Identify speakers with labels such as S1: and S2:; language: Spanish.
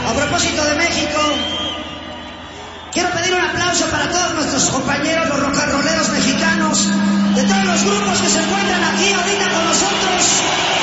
S1: A propósito de México, quiero pedir un aplauso para todos nuestros compañeros, los rock and rolleros mexicanos, de todos los grupos que se encuentran aquí ahorita con nosotros.